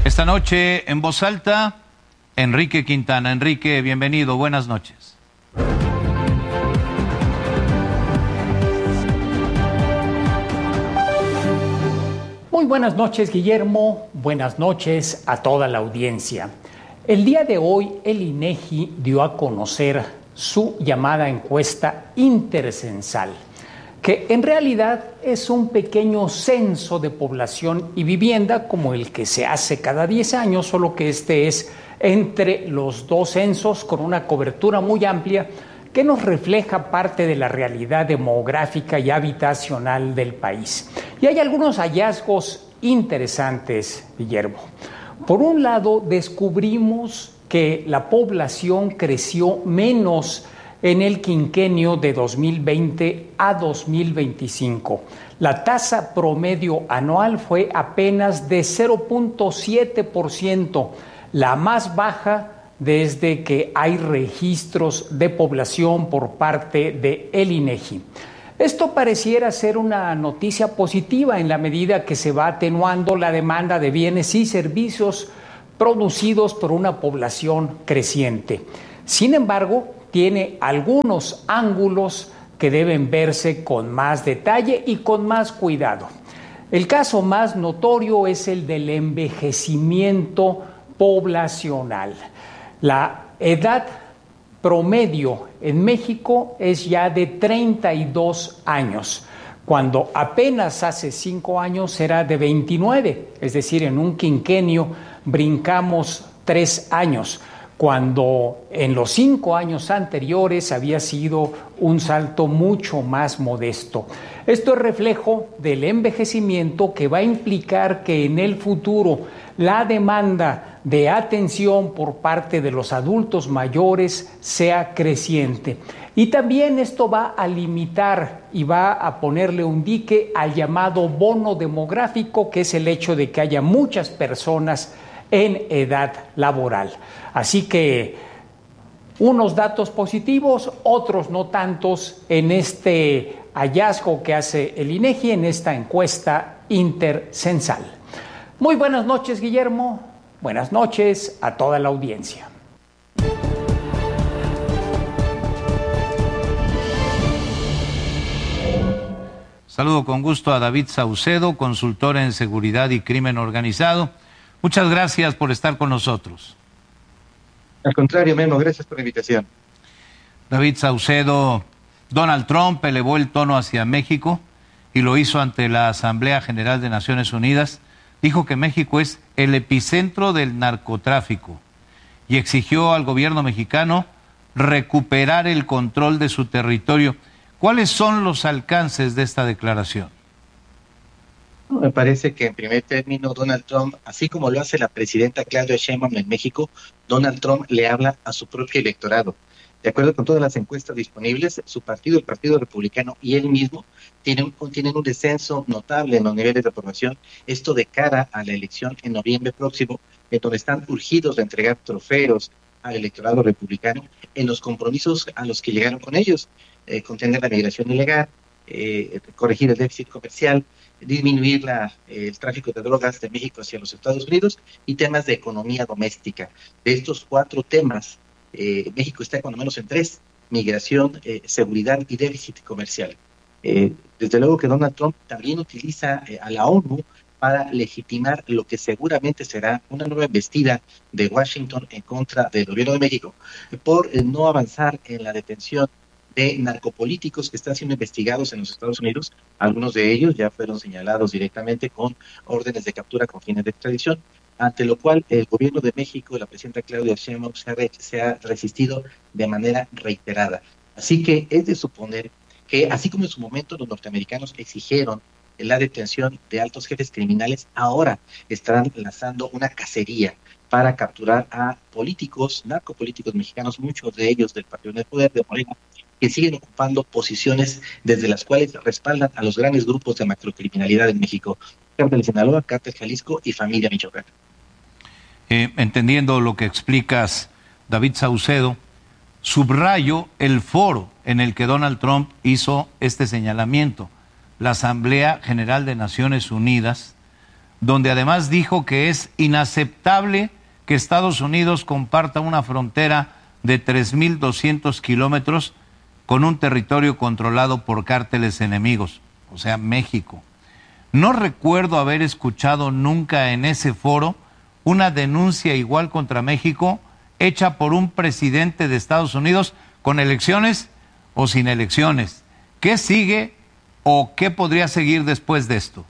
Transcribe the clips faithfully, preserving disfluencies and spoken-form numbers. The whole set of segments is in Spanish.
Esta noche en Voz Alta, Enrique Quintana. Enrique, bienvenido, buenas noches. Muy buenas noches, Guillermo. Buenas noches a toda la audiencia. El día de hoy, el INEGI dio a conocer su llamada encuesta intercensal, que en realidad es un pequeño censo de población y vivienda como el que se hace cada diez años, solo que este es entre los dos censos con una cobertura muy amplia que nos refleja parte de la realidad demográfica y habitacional del país. Y hay algunos hallazgos interesantes, Guillermo. Por un lado, descubrimos que la población creció menos en el quinquenio de dos mil veinte a dos mil veinticinco. La tasa promedio anual fue apenas de cero punto siete por ciento, la más baja desde que hay registros de población por parte de el INEGI. Esto pareciera ser una noticia positiva en la medida que se va atenuando la demanda de bienes y servicios producidos por una población creciente. Sin embargo, tiene algunos ángulos que deben verse con más detalle y con más cuidado. El caso más notorio es el del envejecimiento poblacional. La edad promedio en México es ya de treinta y dos años, cuando apenas hace cinco años era de veintinueve, es decir, en un quinquenio brincamos tres años, cuando en los cinco años anteriores había sido un salto mucho más modesto. Esto es reflejo del envejecimiento que va a implicar que en el futuro la demanda de atención por parte de los adultos mayores sea creciente. Y también esto va a limitar y va a ponerle un dique al llamado bono demográfico, que es el hecho de que haya muchas personas en edad laboral. Así que unos datos positivos, otros no tantos en este hallazgo que hace el INEGI en esta encuesta intercensal. Muy buenas noches, Guillermo. Buenas noches a toda la audiencia. Saludo con gusto a David Saucedo, consultor en seguridad y crimen organizado. Muchas gracias por estar con nosotros. Al contrario, Memo, gracias por la invitación. David Saucedo, Donald Trump elevó el tono hacia México y lo hizo ante la Asamblea General de Naciones Unidas. Dijo que México es el epicentro del narcotráfico y exigió al gobierno mexicano recuperar el control de su territorio. ¿Cuáles son los alcances de esta declaración? Me parece que en primer término Donald Trump, así como lo hace la presidenta Claudia Sheinbaum en México, Donald Trump le habla a su propio electorado. De acuerdo con todas las encuestas disponibles, su partido, el Partido Republicano y él mismo tienen, tienen un descenso notable en los niveles de aprobación, esto de cara a la elección en noviembre próximo, en donde están urgidos de entregar trofeos al electorado republicano en los compromisos a los que llegaron con ellos, eh, contener la migración ilegal, eh, corregir el déficit comercial, disminuir la, eh, el tráfico de drogas de México hacia los Estados Unidos y temas de economía doméstica. De estos cuatro temas, eh, México está cuando menos en tres: migración, eh, seguridad y déficit comercial. Eh, desde luego que Donald Trump también utiliza eh, a la ONU para legitimar lo que seguramente será una nueva embestida de Washington en contra del gobierno de México por eh, no avanzar en la detención de narcopolíticos que están siendo investigados en los Estados Unidos. Algunos de ellos ya fueron señalados directamente con órdenes de captura con fines de extradición, ante lo cual el gobierno de México, la presidenta Claudia Sheinbaum, se ha, re- se ha resistido de manera reiterada. Así que es de suponer que, así como en su momento los norteamericanos exigieron la detención de altos jefes criminales, ahora estarán lanzando una cacería para capturar a políticos, narcopolíticos mexicanos, muchos de ellos del Partido del Poder, de Morena, que siguen ocupando posiciones desde las cuales respaldan a los grandes grupos de macrocriminalidad en México: Cártel de Sinaloa, Cártel Jalisco y Familia Michoacán. Eh, entendiendo lo que explicas, David Saucedo, subrayo el foro en el que Donald Trump hizo este señalamiento, la Asamblea General de Naciones Unidas, donde además dijo que es inaceptable que Estados Unidos comparta una frontera de tres mil doscientos kilómetros con un territorio controlado por cárteles enemigos, o sea, México. No recuerdo haber escuchado nunca en ese foro una denuncia igual contra México hecha por un presidente de Estados Unidos con elecciones o sin elecciones. ¿Qué sigue o qué podría seguir después de esto?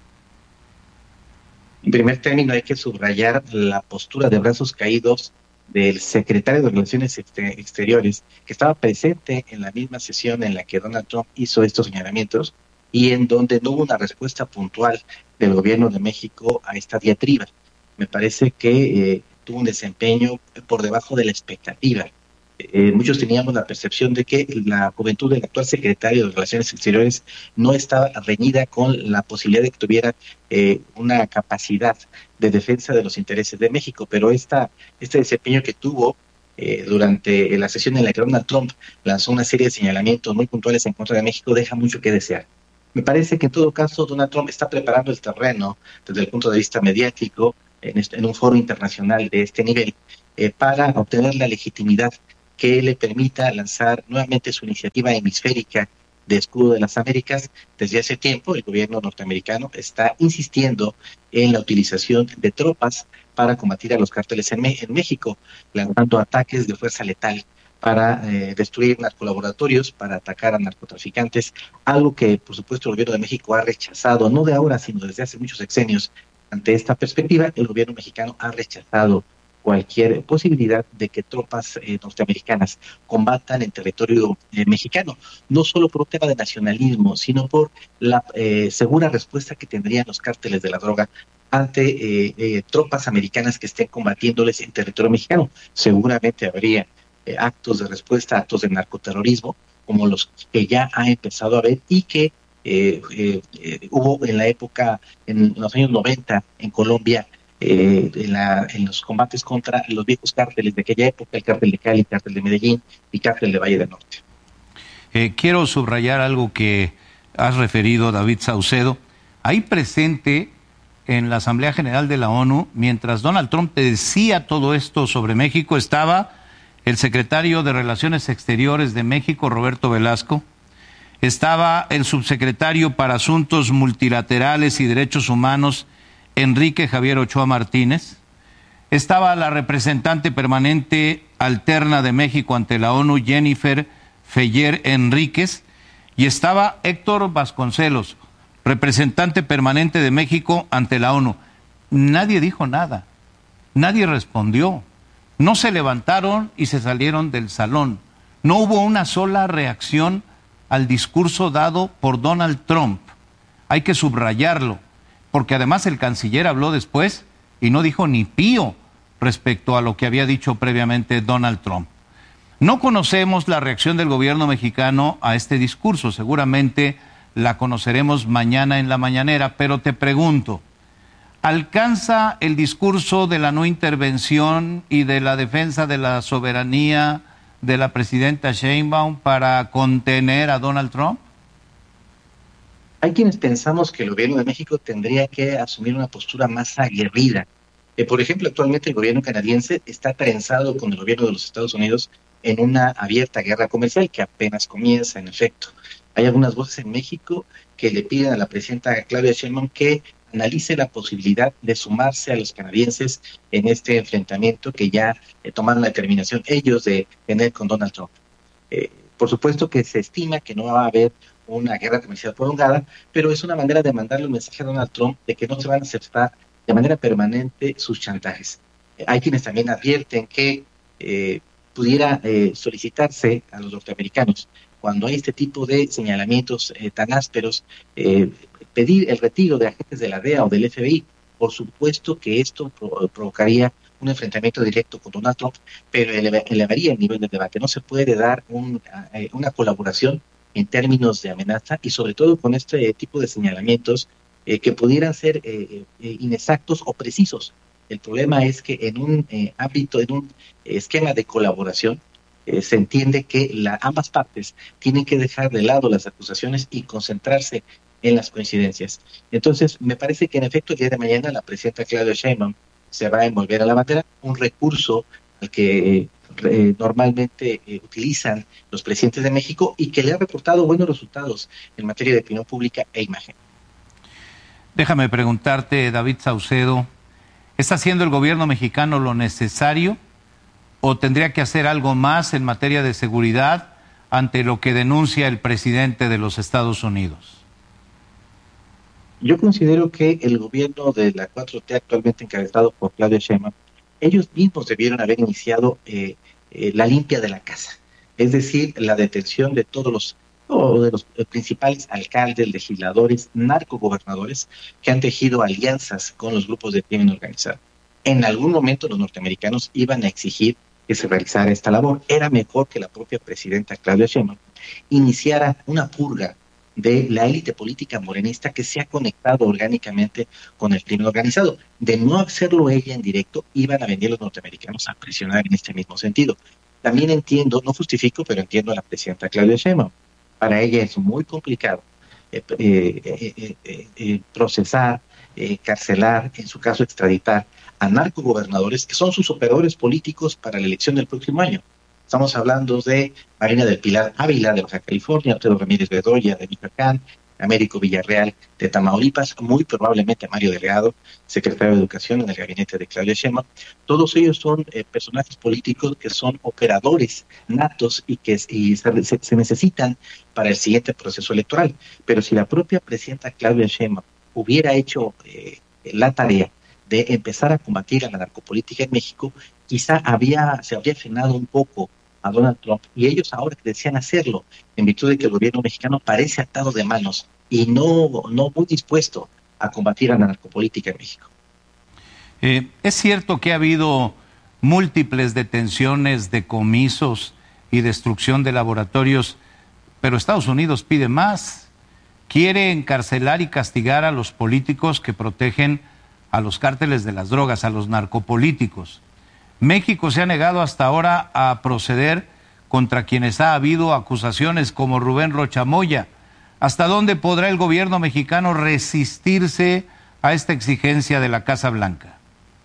En primer término, hay que subrayar la postura de brazos caídos del secretario de Relaciones Exteriores, que estaba presente en la misma sesión en la que Donald Trump hizo estos señalamientos y en donde no hubo una respuesta puntual del gobierno de México a esta diatriba. Me parece que eh, tuvo un desempeño por debajo de la expectativa. Eh, muchos teníamos la percepción de que la juventud del actual secretario de Relaciones Exteriores no estaba reñida con la posibilidad de que tuviera eh, una capacidad de defensa de los intereses de México, pero esta, este desempeño que tuvo eh, durante la sesión en la que Donald Trump lanzó una serie de señalamientos muy puntuales en contra de México deja mucho que desear. Me parece que en todo caso Donald Trump está preparando el terreno desde el punto de vista mediático en, este, en un foro internacional de este nivel eh, para obtener la legitimidad que le permita lanzar nuevamente su iniciativa hemisférica de escudo de las Américas. Desde hace tiempo el gobierno norteamericano está insistiendo en la utilización de tropas para combatir a los cárteles en, en México, lanzando ataques de fuerza letal para eh, destruir narcolaboratorios, para atacar a narcotraficantes, algo que por supuesto el gobierno de México ha rechazado, no de ahora, sino desde hace muchos sexenios. Ante esta perspectiva, el gobierno mexicano ha rechazado cualquier posibilidad de que tropas eh, norteamericanas combatan en territorio eh, mexicano, no solo por un tema de nacionalismo, sino por la eh, segura respuesta que tendrían los cárteles de la droga ante eh, eh, tropas americanas que estén combatiéndoles en territorio mexicano. Seguramente habría eh, actos de respuesta, actos de narcoterrorismo, como los que ya ha empezado a haber y que eh, eh, eh, hubo en la época, en los años noventa, en Colombia, Eh, en, la, en los combates contra los viejos cárteles de aquella época, el cártel de Cali, el cártel de Medellín y cártel de Valle del Norte. Eh, quiero subrayar algo que has referido, David Saucedo. Ahí presente en la Asamblea General de la ONU, mientras Donald Trump decía todo esto sobre México, estaba el secretario de Relaciones Exteriores de México, Roberto Velasco, estaba el subsecretario para Asuntos Multilaterales y Derechos Humanos, Enrique Javier Ochoa Martínez, estaba la representante permanente alterna de México ante la ONU, Jennifer Feller Enríquez, y estaba Héctor Vasconcelos, representante permanente de México ante la ONU. Nadie dijo nada, nadie respondió, no se levantaron y se salieron del salón. No hubo una sola reacción al discurso dado por Donald Trump. Hay que subrayarlo, porque además el canciller habló después y no dijo ni pío respecto a lo que había dicho previamente Donald Trump. No conocemos la reacción del gobierno mexicano a este discurso, seguramente la conoceremos mañana en la mañanera, pero te pregunto, ¿alcanza el discurso de la no intervención y de la defensa de la soberanía de la presidenta Sheinbaum para contener a Donald Trump? Hay quienes pensamos que el gobierno de México tendría que asumir una postura más aguerrida. Eh, por ejemplo, actualmente el gobierno canadiense está trenzado con el gobierno de los Estados Unidos en una abierta guerra comercial que apenas comienza, en efecto. Hay algunas voces en México que le piden a la presidenta Claudia Sheinbaum que analice la posibilidad de sumarse a los canadienses en este enfrentamiento que ya eh, tomaron la determinación ellos de tener con Donald Trump. Eh, por supuesto que se estima que no va a haber una guerra comercial prolongada, pero es una manera de mandarle un mensaje a Donald Trump de que no se van a aceptar de manera permanente sus chantajes. Eh, hay quienes también advierten que eh, pudiera eh, solicitarse a los norteamericanos, cuando hay este tipo de señalamientos eh, tan ásperos, eh, pedir el retiro de agentes de la D E A o del F B I. Por supuesto que esto pro- provocaría un enfrentamiento directo con Donald Trump, pero eleva- elevaría el nivel de debate. No se puede dar un, eh, una colaboración en términos de amenaza y sobre todo con este tipo de señalamientos eh, que pudieran ser eh, eh, inexactos o precisos. El problema es que en un eh, ámbito, en un esquema de colaboración, eh, se entiende que la, ambas partes tienen que dejar de lado las acusaciones y concentrarse en las coincidencias. Entonces, me parece que en efecto el día de mañana la presidenta Claudia Sheinbaum se va a envolver a la bandera, un recurso al que eh, normalmente eh, utilizan los presidentes de México y que le ha reportado buenos resultados en materia de opinión pública e imagen. Déjame preguntarte, David Saucedo, ¿está haciendo el gobierno mexicano lo necesario o tendría que hacer algo más en materia de seguridad ante lo que denuncia el presidente de los Estados Unidos? Yo considero que el gobierno de la cuatro T actualmente encabezado por Claudia Sheinbaum, ellos mismos debieron haber iniciado eh, eh, la limpia de la casa, es decir, la detención de todos los, o de los principales alcaldes, legisladores, narcogobernadores que han tejido alianzas con los grupos de crimen organizado. En algún momento los norteamericanos iban a exigir que se realizara esta labor. Era mejor que la propia presidenta Claudia Sheinbaum iniciara una purga de la élite política morenista que se ha conectado orgánicamente con el crimen organizado. De no hacerlo ella en directo, iban a venir los norteamericanos a presionar en este mismo sentido. También entiendo, no justifico, pero entiendo a la presidenta Claudia Sheinbaum. Para ella es muy complicado eh, eh, eh, eh, eh, procesar, eh, carcelar, en su caso extraditar a narcogobernadores que son sus operadores políticos para la elección del próximo año. Estamos hablando de Marina del Pilar Ávila de Baja California, Alfredo Ramírez Bedoya de Michoacán, Américo Villarreal de Tamaulipas, muy probablemente Mario Delgado, secretario de Educación en el gabinete de Claudia Sheinbaum. Todos ellos son eh, personajes políticos que son operadores natos y que y se, se, se necesitan para el siguiente proceso electoral. Pero si la propia presidenta Claudia Sheinbaum hubiera hecho eh, la tarea de empezar a combatir a la narcopolítica en México, quizá había, se habría frenado un poco a Donald Trump, y ellos ahora que desean hacerlo, en virtud de que el gobierno mexicano parece atado de manos y no, no muy dispuesto a combatir a la narcopolítica en México. Eh, es cierto que ha habido múltiples detenciones, decomisos y destrucción de laboratorios, pero Estados Unidos pide más. Quiere encarcelar y castigar a los políticos que protegen a los cárteles de las drogas, a los narcopolíticos. México se ha negado hasta ahora a proceder contra quienes ha habido acusaciones como Rubén Rocha Moya. ¿Hasta dónde podrá el gobierno mexicano resistirse a esta exigencia de la Casa Blanca?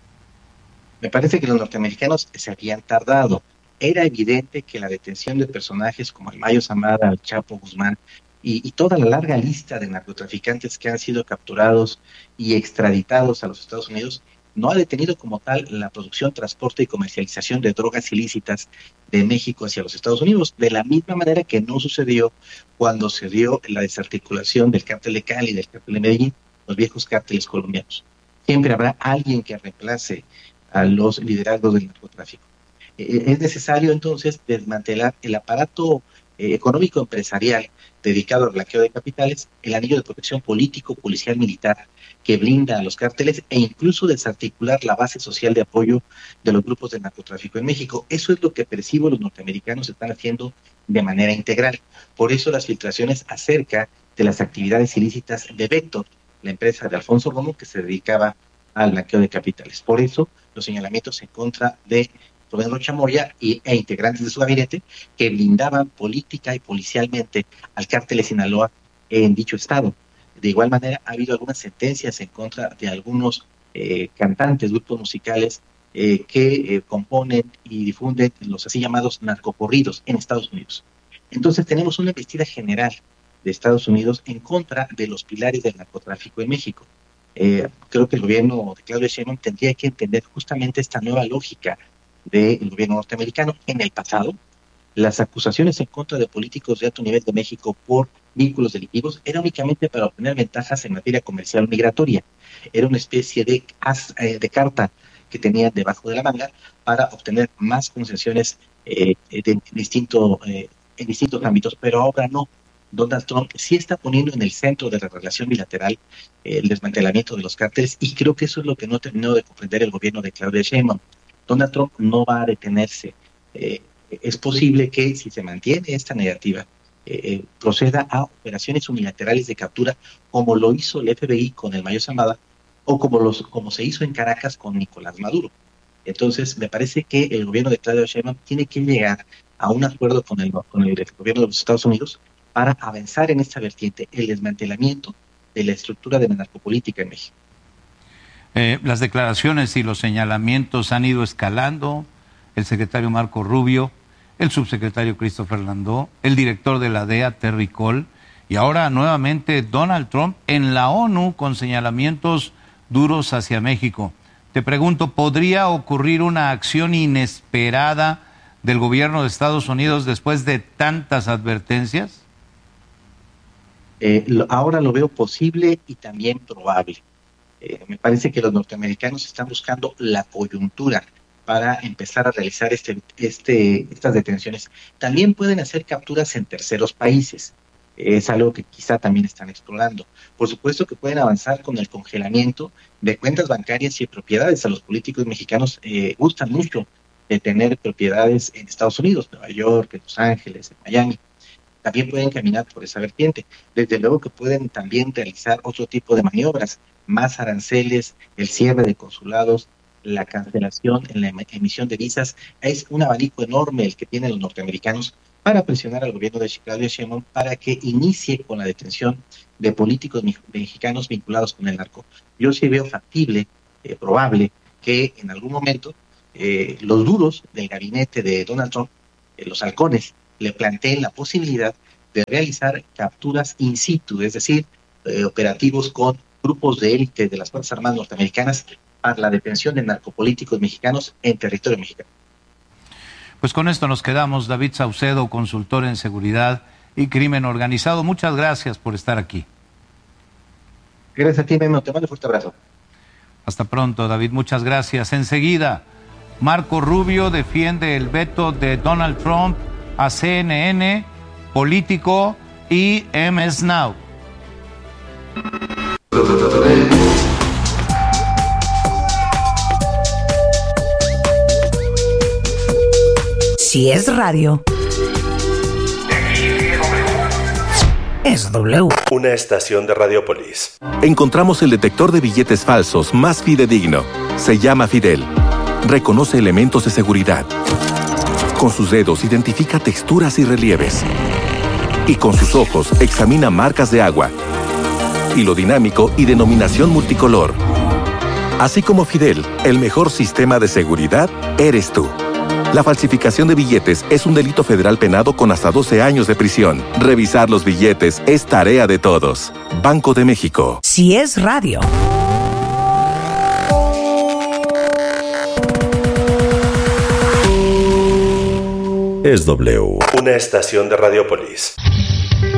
Me parece que los norteamericanos se habían tardado. Era evidente que la detención de personajes como el Mayo Zambada, el Chapo Guzmán y, y toda la larga lista de narcotraficantes que han sido capturados y extraditados a los Estados Unidos no ha detenido como tal la producción, transporte y comercialización de drogas ilícitas de México hacia los Estados Unidos, de la misma manera que no sucedió cuando se dio la desarticulación del cártel de Cali, del cártel de Medellín, los viejos cárteles colombianos. Siempre habrá alguien que reemplace a los liderazgos del narcotráfico. Eh, es necesario entonces desmantelar el aparato eh, económico empresarial dedicado al blanqueo de capitales, el anillo de protección político, policial, militar, que blinda a los cárteles e incluso desarticular la base social de apoyo de los grupos de narcotráfico en México. Eso es lo que percibo los norteamericanos están haciendo de manera integral. Por eso las filtraciones acerca de las actividades ilícitas de Vector, la empresa de Alfonso Romo que se dedicaba al blanqueo de capitales. Por eso los señalamientos en contra de Rubén Rocha Moya y, e integrantes de su gabinete que blindaban política y policialmente al cártel de Sinaloa en dicho estado. De igual manera, ha habido algunas sentencias en contra de algunos eh, cantantes, grupos musicales eh, que eh, componen y difunden los así llamados narcocorridos en Estados Unidos. Entonces tenemos una embestida general de Estados Unidos en contra de los pilares del narcotráfico en México. Eh, creo que el gobierno de Claudia Sheinbaum tendría que entender justamente esta nueva lógica del gobierno norteamericano. En el pasado, las acusaciones en contra de políticos de alto nivel de México por vínculos delictivos era únicamente para obtener ventajas en materia comercial migratoria. Era una especie de, as, eh, de carta que tenían debajo de la manga para obtener más concesiones eh, de, de distinto, eh, en distintos ámbitos, pero ahora no. Donald Trump sí está poniendo en el centro de la relación bilateral eh, el desmantelamiento de los cárteles, y creo que eso es lo que no terminó de comprender el gobierno de Claudia Sheinbaum. Donald Trump no va a detenerse. Eh, es posible que, si se mantiene esta negativa, eh, proceda a operaciones unilaterales de captura, como lo hizo el F B I con el Mayo Zambada, o como, los, como se hizo en Caracas con Nicolás Maduro. Entonces, me parece que el gobierno de Claudia Sheinbaum tiene que llegar a un acuerdo con el, con el gobierno de los Estados Unidos para avanzar en esta vertiente, el desmantelamiento de la estructura de la narcopolítica en México. Eh, las declaraciones y los señalamientos han ido escalando. El secretario Marco Rubio, el subsecretario Christopher Landó, el director de la D E A, Terry Cole, y ahora nuevamente Donald Trump en la ONU con señalamientos duros hacia México. Te pregunto, ¿podría ocurrir una acción inesperada del gobierno de Estados Unidos después de tantas advertencias? Eh, lo, ahora lo veo posible y también probable. Eh, me parece que los norteamericanos están buscando la coyuntura para empezar a realizar este, este, estas detenciones. También pueden hacer capturas en terceros países. Es algo que quizá también están explorando. Por supuesto que pueden avanzar con el congelamiento de cuentas bancarias y propiedades. A los políticos mexicanos eh, gustan mucho de tener propiedades en Estados Unidos, Nueva York, en Los Ángeles, en Miami. También pueden caminar por esa vertiente. Desde luego que pueden también realizar otro tipo de maniobras, más aranceles, el cierre de consulados, la cancelación en la emisión de visas. Es un abanico enorme el que tienen los norteamericanos para presionar al gobierno de Claudia Sheinbaum para que inicie con la detención de políticos mexicanos vinculados con el narco. Yo sí veo factible, eh, probable, que en algún momento eh, los duros del gabinete de Donald Trump, eh, los halcones, le planteen la posibilidad de realizar capturas in situ, es decir, eh, operativos con grupos de élite de las Fuerzas Armadas norteamericanas para la detención de narcopolíticos mexicanos en territorio mexicano. Pues con esto nos quedamos. David Saucedo, consultor en seguridad y crimen organizado, muchas gracias por estar aquí. Gracias a ti, Memo. Te mando un fuerte abrazo. Hasta pronto, David. Muchas gracias. Enseguida, Marco Rubio defiende el veto de Donald Trump a C N N, Político y M S Now. Si es radio, es W. Una estación de Radiopolis. Encontramos el detector de billetes falsos más fidedigno. Se llama Fidel. Reconoce elementos de seguridad. Con sus dedos identifica texturas y relieves. Y con sus ojos examina marcas de agua, hilo dinámico y denominación multicolor. Así como Fidel, el mejor sistema de seguridad eres tú. La falsificación de billetes es un delito federal penado con hasta doce años de prisión. Revisar los billetes es tarea de todos. Banco de México. Si es radio. Es W. Una estación de Radiopolis.